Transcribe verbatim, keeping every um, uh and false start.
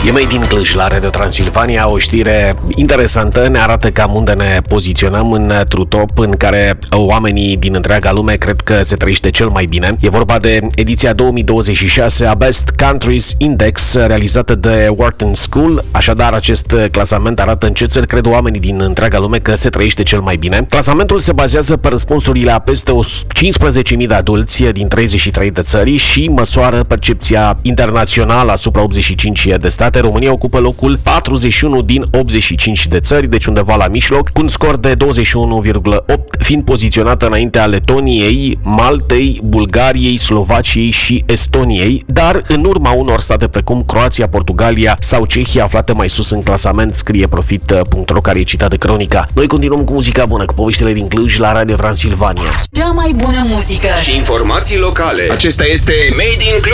E Made in Cluj la Radio Transilvania, o știre interesantă, ne arată cam unde ne poziționăm într-un top în care oamenii din întreaga lume cred că se trăiește cel mai bine. E vorba de ediția două mii douăzeci și șase a Best Countries Index realizată de Wharton School. Așadar, acest clasament arată în ce țări cred oamenii din întreaga lume că se trăiește cel mai bine. Clasamentul se bazează pe răspunsurile a peste cincisprezece mii de adulți din treizeci și trei de țări și măsoară percepția internațională asupra optzeci și cinci de state. România ocupă locul patruzeci și unu din optzeci și cinci de țări, deci undeva la mijloc, cu un scor de douăzeci și unu virgulă opt, fiind poziționată înaintea Letoniei, Maltei, Bulgariei, Slovaciei și Estoniei, dar în urma unor state precum Croația, Portugalia sau Cehia aflate mai sus în clasament, scrie profit punct ro, care e citat de Cronica. Noi continuăm cu muzica bună, cu poveștile din Cluj la Radio Transilvania. Cea mai bună muzică și informații locale. Acesta este Made in Cluj.